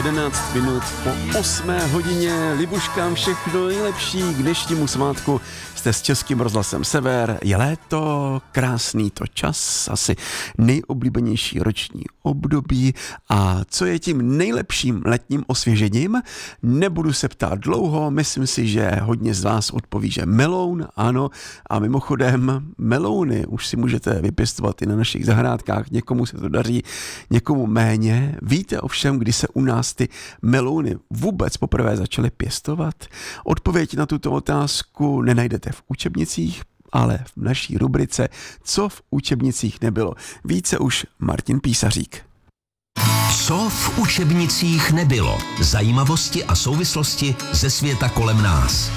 11 minut po 8 hodině. Libuškám všechno nejlepší k dnešnímu svátku. Jste s Českým rozhlasem Sever. Je léto, krásný to čas, asi nejoblíbenější roční období. A co je tím nejlepším letním osvěžením? Nebudu se ptát dlouho, myslím si, že hodně z vás odpoví, že meloun, ano. A mimochodem, melouny už si můžete vypěstovat i na našich zahrádkách. Někomu se to daří, někomu méně. Víte ovšem, kdy se u nás ty melouny vůbec poprvé začaly pěstovat? Odpověď na tuto otázku nenajdete v učebnicích, ale v naší rubrice Co v učebnicích nebylo. Více už Martin Písařík. Co v učebnicích nebylo. Zajímavosti a souvislosti ze světa kolem nás.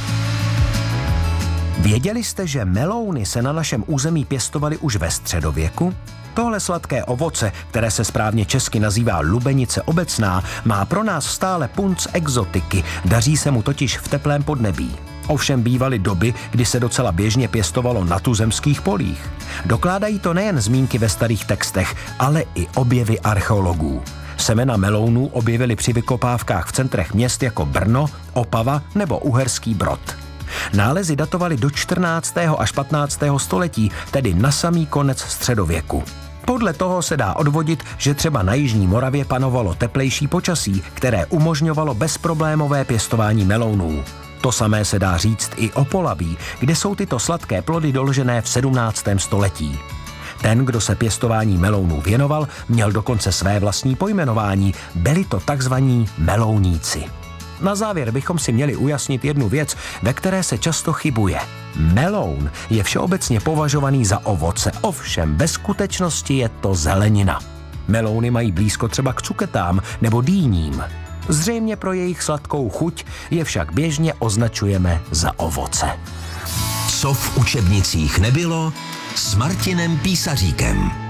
Věděli jste, že melouny se na našem území pěstovaly už ve středověku? Tohle sladké ovoce, které se správně česky nazývá lubenice obecná, má pro nás stále punc exotiky, daří se mu totiž v teplém podnebí. Ovšem bývaly doby, kdy se docela běžně pěstovalo na tuzemských polích. Dokládají to nejen zmínky ve starých textech, ale i objevy archeologů. Semena melounů objevili při vykopávkách v centrech měst jako Brno, Opava nebo Uherský Brod. Nálezy datovaly do 14. až 15. století, tedy na samý konec středověku. Podle toho se dá odvodit, že třeba na jižní Moravě panovalo teplejší počasí, které umožňovalo bezproblémové pěstování melounů. To samé se dá říct i o Polaví, kde jsou tyto sladké plody doložené v 17. století. Ten, kdo se pěstování melounů věnoval, měl dokonce své vlastní pojmenování, byli to takzvaní melouníci. Na závěr bychom si měli ujasnit jednu věc, ve které se často chybuje. Meloun je všeobecně považovaný za ovoce, ovšem ve skutečnosti je to zelenina. Melouny mají blízko třeba k cuketám nebo dýním. Zřejmě pro jejich sladkou chuť je však běžně označujeme za ovoce. Co v učebnicích nebylo s Martinem Písaříkem.